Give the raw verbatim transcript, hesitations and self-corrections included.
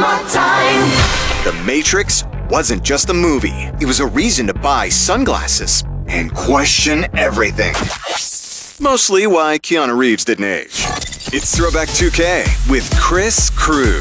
one time. The Matrix wasn't just a movie. It was a reason to buy sunglasses and question everything. Mostly why Keanu Reeves didn't age. It's Throwback two K with Chris Cruz.